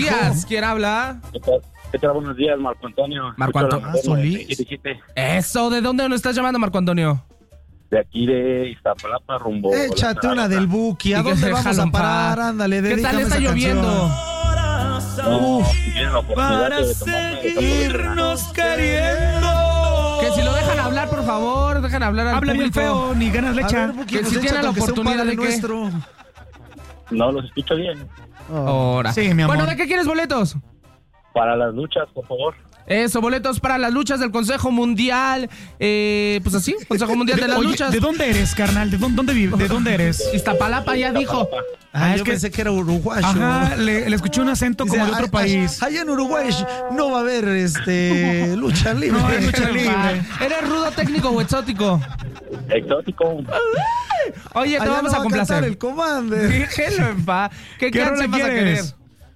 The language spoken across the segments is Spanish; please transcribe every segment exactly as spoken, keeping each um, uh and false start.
días. ¿Quién habla? ¿Qué tal? ¿Qué tal? Buenos días, Marco Antonio. Marco Antonio. Ah, Solís. Eso, ¿de dónde nos estás llamando, Marco Antonio? De aquí de Iztapalapa, rumbo. Échate una del Buki. ¿A Y que dónde se vamos a jalan parar? pa- Ándale, ¿Qué tal dedícame está esa lloviendo? canción. No, si tienen la oportunidad de tomarme esa Que si lo dejan hablar, por favor, dejan hablar al Habla bien público. feo, ni ganas le A echa. ver, Buki, Que pues si tiene échate la aunque sea un oportunidad Padre de que- nuestro. No los escucho bien. Ahora. Sí, mi amor. Bueno, ¿de qué quieres boletos? Para las luchas, por favor. Eso, boletos para las luchas del Consejo Mundial. Eh, pues así, Consejo Mundial de las Oye, luchas. ¿de dónde eres, carnal? ¿De dónde, dónde vive? ¿De dónde eres? Iztapalapa ya dijo. Ah, Ah, yo es que- pensé que era uruguayo. Ajá, le, le escuché un acento Dice, como de otro "Ay, país. ay, Allá en Uruguay no va a haber este lucha libre. No, hay lucha libre. ¿Eres rudo, técnico o exótico? Exótico. Oye, te Allá vamos no a va complacer. cantar el Commander. Déjelo en paz. ¿Qué, ¿Qué rola canción vas a querer? quieres?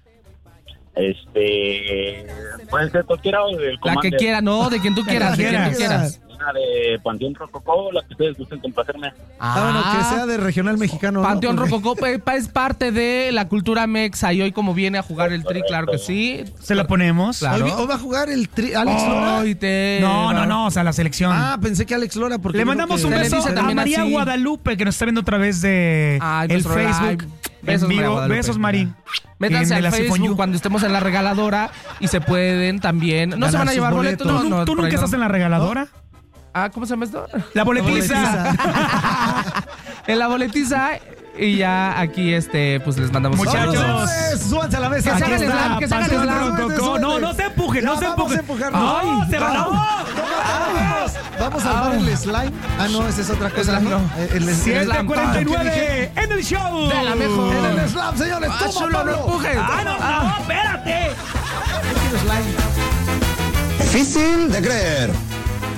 Este. Puede ser cualquiera o del La que Commander. quiera, no, de quien tú quieras, de quien tú quieras. Una de Panteón Rococó, la que ustedes gusten complacerme. Ah, bueno, que sea de regional mexicano. ¿no? Panteón Porque- Rococó pe- pa- es parte de la cultura mexa y hoy como viene a jugar el Tri, claro que sí. ¿Se la ponemos? Claro. Hoy, hoy va a jugar el tri- Alex Lora. Hoy te... No, no, no, o sea, la selección. Ah, pensé que Alex Lora porque Le dijo mandamos que- un Se le beso dice a también María así. Guadalupe, que nos está viendo a través de Ay, el nuestro Facebook. live. En Besos, María vivo. Guadalupe. Besos, Mari. Métanse En al el Así Con Facebook You. cuando estemos en la regaladora y se pueden también... ¿No Ganar se van a sus llevar boletos? boletos. ¿Tú, No, no, tú por ahí nunca no. estás en la regaladora? Ah, ¿cómo se llama esto? La boletiza. En la boletiza y ya aquí, este, pues les mandamos Muchachos. saludos. Pues, súbanse a la mesa. Que se Aquí hagan está. slam, que se hagan Panteón slam. Rococó. Rococó. No, no se empuje, no Ya, se vamos empuje. a empujar. Ay, No, se va. no. No. Vamos, vamos a armar el slime. Ah, no, esa es otra cosa. Slime no. Eh, El, el, siete el- cuarenta y ¿qué dije? nueve en el show. De la mejor. En el slam, señores. Ah, Toma, chulo, no Pablo. empujes. Ah, no, no, espérate. Yo quiero slime. Difícil de creer.